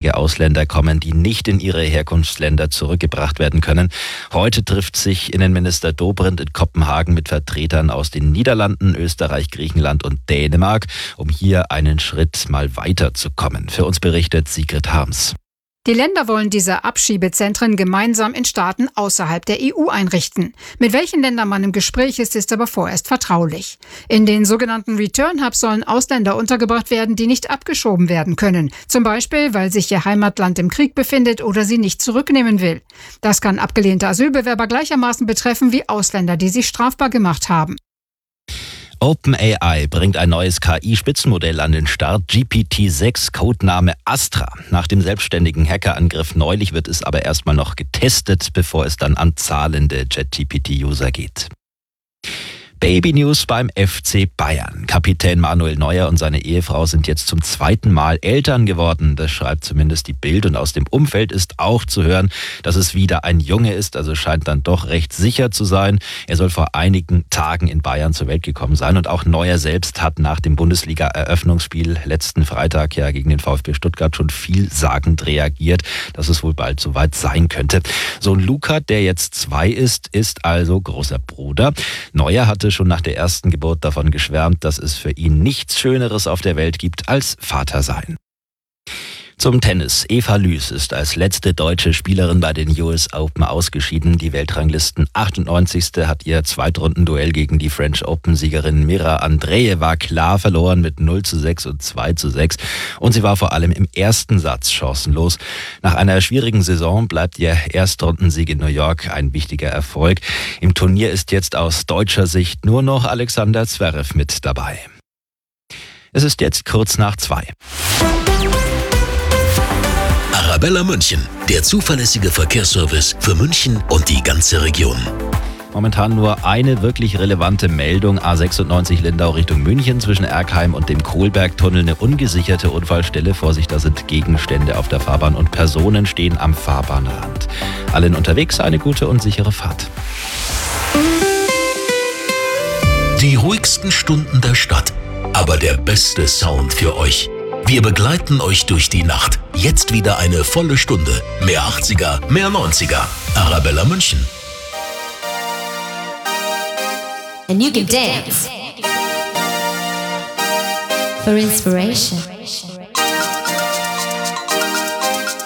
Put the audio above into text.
minderjährige Ausländer kommen, die nicht in ihre Herkunftsländer zurückgebracht werden können. Heute trifft sich Innenminister Dobrindt in Kopenhagen mit Vertretern aus den Niederlanden, Österreich, Griechenland und Dänemark, um hier einen Schritt mal weiterzukommen. Für uns berichtet Sigrid Harms. Die Länder wollen diese Abschiebezentren gemeinsam in Staaten außerhalb der EU einrichten. Mit welchen Ländern man im Gespräch ist aber vorerst vertraulich. In den sogenannten Return Hubs sollen Ausländer untergebracht werden, die nicht abgeschoben werden können. Zum Beispiel, weil sich ihr Heimatland im Krieg befindet oder sie nicht zurücknehmen will. Das kann abgelehnte Asylbewerber gleichermaßen betreffen wie Ausländer, die sich strafbar gemacht haben. OpenAI bringt ein neues KI-Spitzenmodell an den Start, GPT-6, Codename Astra. Nach dem selbstständigen Hackerangriff neulich wird es aber erstmal noch getestet, bevor es dann an zahlende ChatGPT-User geht. Baby-News beim FC Bayern. Kapitän Manuel Neuer und seine Ehefrau sind jetzt zum zweiten Mal Eltern geworden. Das schreibt zumindest die Bild. Und aus dem Umfeld ist auch zu hören, dass es wieder ein Junge ist. Also scheint dann doch recht sicher zu sein. Er soll vor einigen Tagen in Bayern zur Welt gekommen sein. Und auch Neuer selbst hat nach dem Bundesliga-Eröffnungsspiel letzten Freitag ja gegen den VfB Stuttgart schon vielsagend reagiert, dass es wohl bald soweit sein könnte. Sohn Luca, der jetzt 2 ist also großer Bruder. Neuer hatte schon nach der ersten Geburt davon geschwärmt, dass es für ihn nichts Schöneres auf der Welt gibt als Vater sein. Zum Tennis. Eva Lüß ist als letzte deutsche Spielerin bei den US Open ausgeschieden. Die Weltranglisten 98. hat ihr Zweitrundenduell gegen die French Open-Siegerin Mira Andreeva klar verloren mit 0:6 und 2:6. Und sie war vor allem im ersten Satz chancenlos. Nach einer schwierigen Saison bleibt ihr Erstrundensieg in New York ein wichtiger Erfolg. Im Turnier ist jetzt aus deutscher Sicht nur noch Alexander Zverev mit dabei. Es ist jetzt kurz nach 2. Arabella München, der zuverlässige Verkehrsservice für München und die ganze Region. Momentan nur eine wirklich relevante Meldung. A96 Lindau Richtung München zwischen Erkheim und dem Kohlbergtunnel. Eine ungesicherte Unfallstelle. Vorsicht, da sind Gegenstände auf der Fahrbahn und Personen stehen am Fahrbahnrand. Allen unterwegs eine gute und sichere Fahrt. Die ruhigsten Stunden der Stadt, aber der beste Sound für euch. Wir begleiten euch durch die Nacht. Jetzt wieder eine volle Stunde. Mehr 80er, mehr 90er. Arabella München. And you can dance for inspiration.